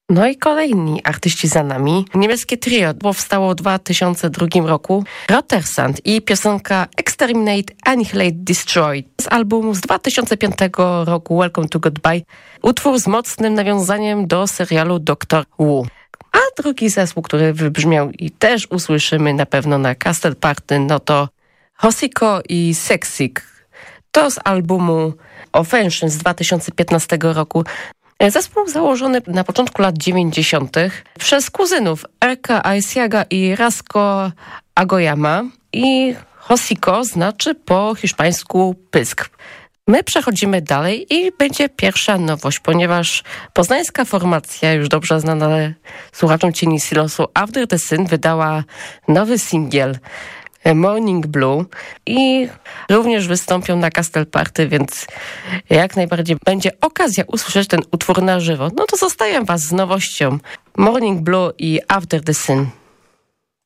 No i kolejni artyści za nami. Niemieckie trio powstało w 2002 roku. Rotersand i piosenka Exterminate, Annihilate, Destroy z albumu z 2005 roku Welcome to Goodbye. Utwór z mocnym nawiązaniem do serialu Doctor Who. A drugi zespół, który wybrzmiał i też usłyszymy na pewno na Castle Party, no to Hosiko i Seksik. To z albumu Offension z 2015 roku. Zespół założony na początku lat 90. przez kuzynów Erka Aisiaga i Rasko Agoyama i Hosiko znaczy po hiszpańsku pysk. My przechodzimy dalej i będzie pierwsza nowość, ponieważ poznańska formacja, już dobrze znana słuchaczom Cieni Silosu, After the Sun wydała nowy singiel Morning Blue i również wystąpią na Castle Party, więc jak najbardziej będzie okazja usłyszeć ten utwór na żywo. No to zostawiam was z nowością Morning Blue i After the Sun.